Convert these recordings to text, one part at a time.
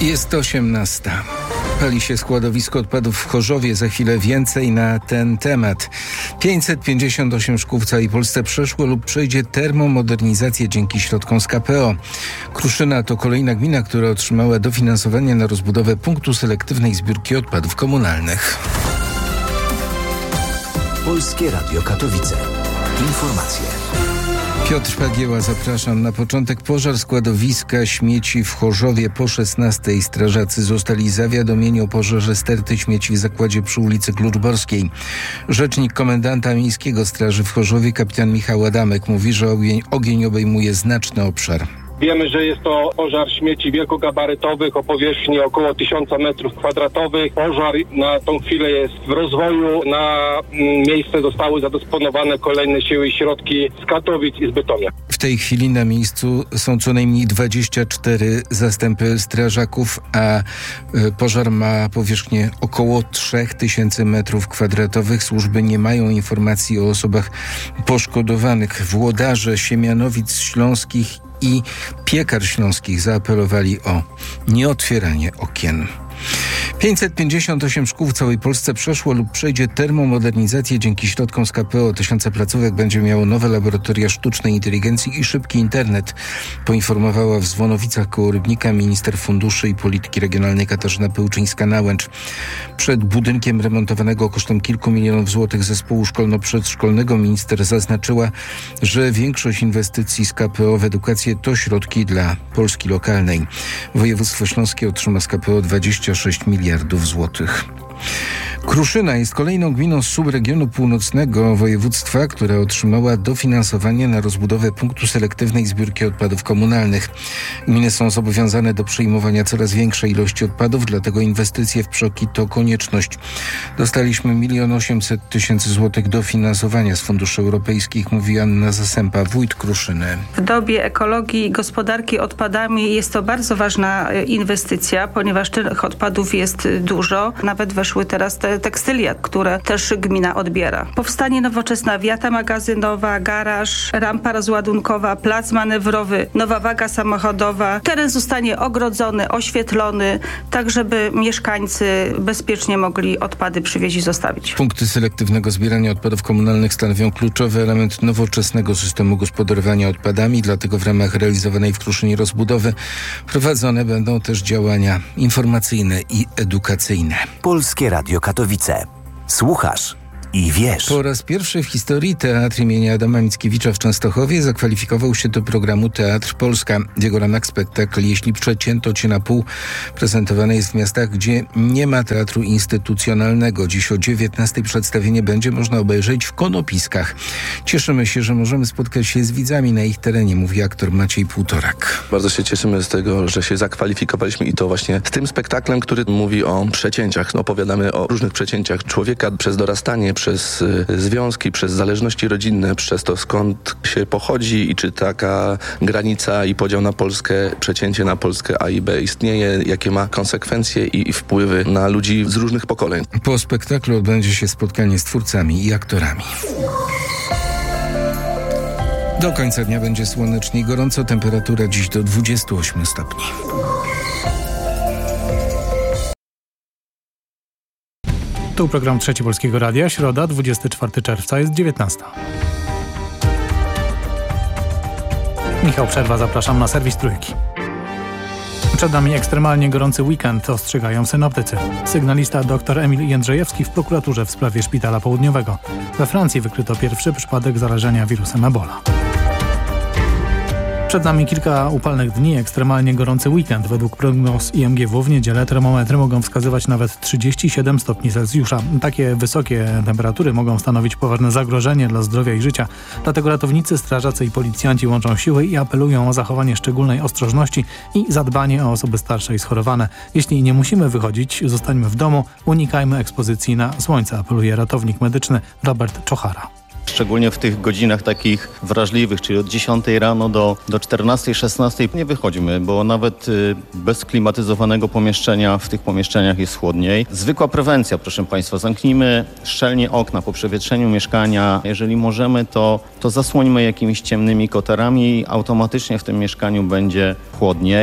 Jest 18. Pali się składowisko odpadów w Chorzowie. Za chwilę więcej na ten temat. 558 szkół w całej Polsce przeszło lub przejdzie termomodernizację dzięki środkom z KPO. Kruszyna to kolejna gmina, która otrzymała dofinansowanie na rozbudowę punktu selektywnej zbiórki odpadów komunalnych. Polskie Radio Katowice. Informacje. Piotr Pagieła, zapraszam. Na początek pożar składowiska śmieci w Chorzowie po 16:00. Strażacy zostali zawiadomieni o pożarze sterty śmieci w zakładzie przy ulicy Kluczborskiej. Rzecznik komendanta miejskiego straży w Chorzowie, kapitan Michał Adamek, mówi, że ogień obejmuje znaczny obszar. Wiemy, że jest to pożar śmieci wielkogabarytowych o powierzchni około 1000 m2. Pożar na tą chwilę jest w rozwoju. Na miejsce zostały zadysponowane kolejne siły i środki z Katowic i z Bytomia. W tej chwili na miejscu są co najmniej 24 zastępy strażaków, a pożar ma powierzchnię około 3000 m2. Służby nie mają informacji o osobach poszkodowanych. Włodarze Siemianowic Śląskich i Piekar Śląskich zaapelowali o nieotwieranie okien. 558 szkół w całej Polsce przeszło lub przejdzie termomodernizację dzięki środkom z KPO. Tysiące placówek będzie miało nowe laboratoria sztucznej inteligencji i szybki internet, poinformowała w Zwonowicach koło Rybnika minister funduszy i polityki regionalnej Katarzyna Pełczyńska-Nałęcz. Przed budynkiem remontowanego kosztem kilku milionów złotych zespołu szkolno-przedszkolnego minister zaznaczyła, że większość inwestycji z KPO w edukację to środki dla Polski lokalnej. Województwo śląskie otrzyma z KPO 26 miliardów złotych. Kruszyna jest kolejną gminą z subregionu północnego województwa, która otrzymała dofinansowanie na rozbudowę punktu selektywnej zbiórki odpadów komunalnych. Gminy są zobowiązane do przyjmowania coraz większej ilości odpadów, dlatego inwestycje w PSZOK-i to konieczność. Dostaliśmy 1 800 000 złotych dofinansowania z funduszy europejskich, mówi Anna Zasępa, wójt Kruszyny. W dobie ekologii i gospodarki odpadami jest to bardzo ważna inwestycja, ponieważ tych odpadów jest dużo. Nawet weszły teraz te tekstylia, które też gmina odbiera. Powstanie nowoczesna wiata magazynowa, garaż, rampa rozładunkowa, plac manewrowy, nowa waga samochodowa. Teren zostanie ogrodzony, oświetlony, tak żeby mieszkańcy bezpiecznie mogli odpady przywieźć i zostawić. Punkty selektywnego zbierania odpadów komunalnych stanowią kluczowy element nowoczesnego systemu gospodarowania odpadami, dlatego w ramach realizowanej w Kruszynie rozbudowy prowadzone będą też działania informacyjne i edukacyjne. Polskie Radio Katowice. Słuchasz i wiesz. Po raz pierwszy w historii Teatr imienia Adama Mickiewicza w Częstochowie zakwalifikował się do programu Teatr Polska. W jego ramach spektakl Jeśli przecięto cię na pół prezentowany jest w miastach, gdzie nie ma teatru instytucjonalnego. Dziś o 19:00 przedstawienie będzie można obejrzeć w Konopiskach. Cieszymy się, że możemy spotkać się z widzami na ich terenie, mówi aktor Maciej Półtorak. Bardzo się cieszymy z tego, że się zakwalifikowaliśmy i to właśnie z tym spektaklem, który mówi o przecięciach. Opowiadamy o różnych przecięciach człowieka przez dorastanie, przez związki, przez zależności rodzinne, przez to skąd się pochodzi i czy taka granica i podział na Polskę, przecięcie na Polskę A i B istnieje, jakie ma konsekwencje i wpływy na ludzi z różnych pokoleń. Po spektaklu odbędzie się spotkanie z twórcami i aktorami. Do końca dnia będzie słonecznie i gorąco, temperatura dziś do 28 stopni. Tu program Trzeci Polskiego Radia, środa, 24 czerwca, jest 19:00. Michał Przerwa, zapraszam na serwis Trójki. Przed nami ekstremalnie gorący weekend, ostrzegają synoptycy. Sygnalista dr Emil Jędrzejewski w prokuraturze w sprawie szpitala południowego. We Francji wykryto pierwszy przypadek zarażenia wirusem Ebola. Przed nami kilka upalnych dni, ekstremalnie gorący weekend. Według prognoz IMGW w niedzielę termometry mogą wskazywać nawet 37 stopni Celsjusza. Takie wysokie temperatury mogą stanowić poważne zagrożenie dla zdrowia i życia. Dlatego ratownicy, strażacy i policjanci łączą siły i apelują o zachowanie szczególnej ostrożności i zadbanie o osoby starsze i schorowane. Jeśli nie musimy wychodzić, zostańmy w domu, unikajmy ekspozycji na słońce, apeluje ratownik medyczny Robert Czochara. Szczególnie w tych godzinach takich wrażliwych, czyli od 10 rano do 14, 16 nie wychodzimy, bo nawet bez klimatyzowanego pomieszczenia w tych pomieszczeniach jest chłodniej. Zwykła prewencja, proszę Państwa, zamknijmy szczelnie okna po przewietrzeniu mieszkania. Jeżeli możemy, to zasłońmy jakimiś ciemnymi kotarami i automatycznie w tym mieszkaniu będzie chłodniej.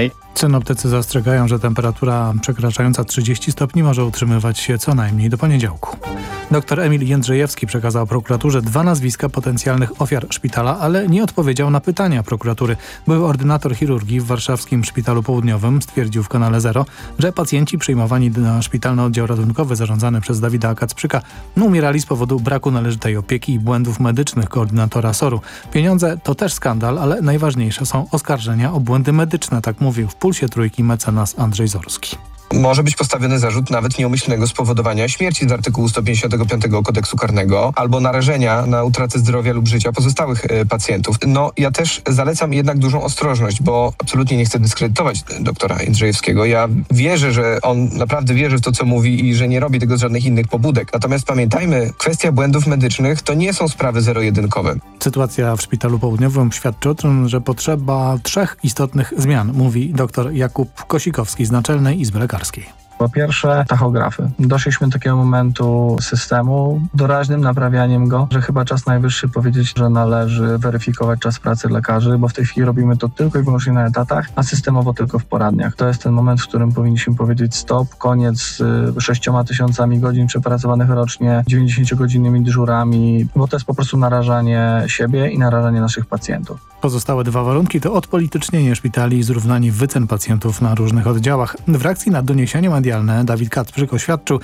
Synoptycy zastrzegają, że temperatura przekraczająca 30 stopni może utrzymywać się co najmniej do poniedziałku. Dr Emil Jędrzejewski przekazał prokuraturze 2 nazwiska potencjalnych ofiar szpitala, ale nie odpowiedział na pytania prokuratury. Były ordynator chirurgii w warszawskim Szpitalu Południowym stwierdził w Kanale Zero, że pacjenci przyjmowani na szpitalny oddział ratunkowy zarządzany przez Dawida Kacprzyka umierali z powodu braku należytej opieki i błędów medycznych koordynatora SOR-u. Pieniądze to też skandal, ale najważniejsze są oskarżenia o błędy medyczne, tak mówił w Pulsie Trójki mecenas Andrzej Zorski. Może być postawiony zarzut nawet nieumyślnego spowodowania śmierci z artykułu 155 Kodeksu Karnego albo narażenia na utratę zdrowia lub życia pozostałych pacjentów. Ja też zalecam jednak dużą ostrożność, bo absolutnie nie chcę dyskredytować doktora Jędrzejewskiego. Ja wierzę, że on naprawdę wierzy w to, co mówi i że nie robi tego z żadnych innych pobudek. Natomiast pamiętajmy, kwestia błędów medycznych to nie są sprawy zero-jedynkowe. Sytuacja w Szpitalu Południowym świadczy o tym, że potrzeba 3 istotnych zmian, mówi dr Jakub Kosikowski z Naczelnej Izby Lekarskiej. Po pierwsze, tachografy. Doszliśmy do takiego momentu systemu, doraźnym naprawianiem go, że chyba czas najwyższy powiedzieć, że należy weryfikować czas pracy lekarzy, bo w tej chwili robimy to tylko i wyłącznie na etatach, a systemowo tylko w poradniach. To jest ten moment, w którym powinniśmy powiedzieć stop, koniec z 6 000 godzin przepracowanych rocznie, 90-godzinnymi dyżurami, bo to jest po prostu narażanie siebie i narażanie naszych pacjentów. Pozostałe 2 warunki to odpolitycznienie szpitali i zrównanie wycen pacjentów na różnych oddziałach. W reakcji na doniesienie medialne Dawid Kacprzyk oświadczył,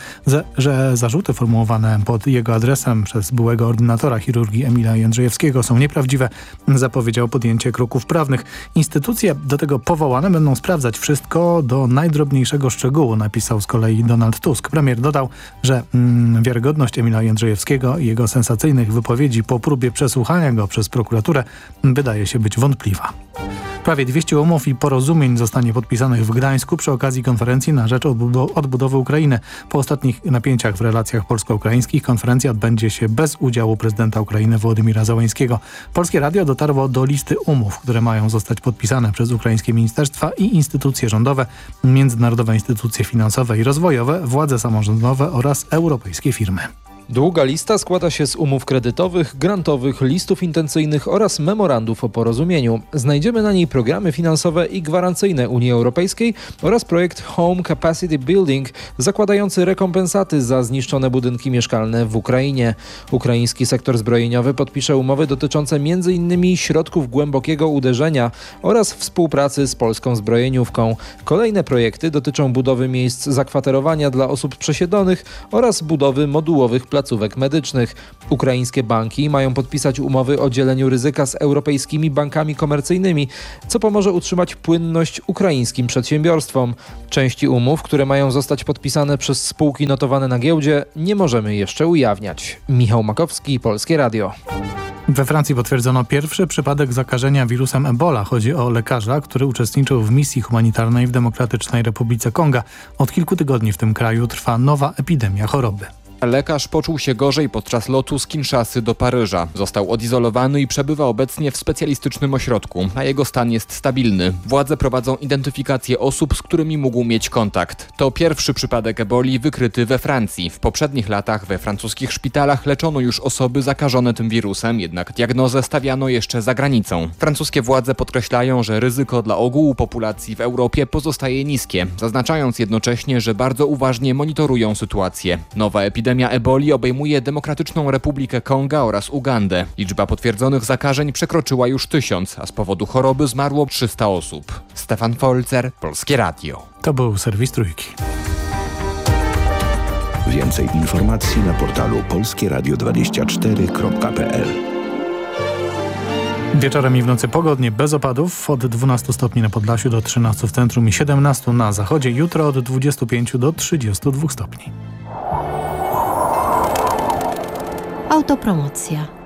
że zarzuty formułowane pod jego adresem przez byłego ordynatora chirurgii Emila Jędrzejewskiego są nieprawdziwe. Zapowiedział podjęcie kroków prawnych. Instytucje do tego powołane będą sprawdzać wszystko do najdrobniejszego szczegółu, napisał z kolei Donald Tusk. Premier dodał, że wiarygodność Emila Jędrzejewskiego i jego sensacyjnych wypowiedzi po próbie przesłuchania go przez prokuraturę wydaje się być wątpliwa. Prawie 200 umów i porozumień zostanie podpisanych w Gdańsku przy okazji konferencji na rzecz odbudowy Ukrainy. Po ostatnich napięciach w relacjach polsko-ukraińskich konferencja odbędzie się bez udziału prezydenta Ukrainy Wołodymyra Zełenskiego. Polskie Radio dotarło do listy umów, które mają zostać podpisane przez ukraińskie ministerstwa i instytucje rządowe, międzynarodowe instytucje finansowe i rozwojowe, władze samorządowe oraz europejskie firmy. Długa lista składa się z umów kredytowych, grantowych, listów intencyjnych oraz memorandów o porozumieniu. Znajdziemy na niej programy finansowe i gwarancyjne Unii Europejskiej oraz projekt Home Capacity Building zakładający rekompensaty za zniszczone budynki mieszkalne w Ukrainie. Ukraiński sektor zbrojeniowy podpisze umowy dotyczące m.in. środków głębokiego uderzenia oraz współpracy z polską zbrojeniówką. Kolejne projekty dotyczą budowy miejsc zakwaterowania dla osób przesiedlonych oraz budowy modułowych placówek medycznych. Ukraińskie banki mają podpisać umowy o dzieleniu ryzyka z europejskimi bankami komercyjnymi, co pomoże utrzymać płynność ukraińskim przedsiębiorstwom. Części umów, które mają zostać podpisane przez spółki notowane na giełdzie, nie możemy jeszcze ujawniać. Michał Makowski, Polskie Radio. We Francji potwierdzono pierwszy przypadek zakażenia wirusem Ebola. Chodzi o lekarza, który uczestniczył w misji humanitarnej w Demokratycznej Republice Konga. Od kilku tygodni w tym kraju trwa nowa epidemia choroby. Lekarz poczuł się gorzej podczas lotu z Kinszasy do Paryża. Został odizolowany i przebywa obecnie w specjalistycznym ośrodku, a jego stan jest stabilny. Władze prowadzą identyfikację osób, z którymi mógł mieć kontakt. To pierwszy przypadek eboli wykryty we Francji. W poprzednich latach we francuskich szpitalach leczono już osoby zakażone tym wirusem, jednak diagnozę stawiano jeszcze za granicą. Francuskie władze podkreślają, że ryzyko dla ogółu populacji w Europie pozostaje niskie, zaznaczając jednocześnie, że bardzo uważnie monitorują sytuację. Nowa epidemia eboli obejmuje Demokratyczną Republikę Konga oraz Ugandę. Liczba potwierdzonych zakażeń przekroczyła już 1000, a z powodu choroby zmarło 300 osób. Stefan Folzer, Polskie Radio. To był serwis Trójki. Więcej informacji na portalu polskieradio24.pl. Wieczorem i w nocy pogodnie, bez opadów, od 12 stopni na Podlasiu do 13 w centrum i 17 na zachodzie. Jutro od 25 do 32 stopni. Autopromocja.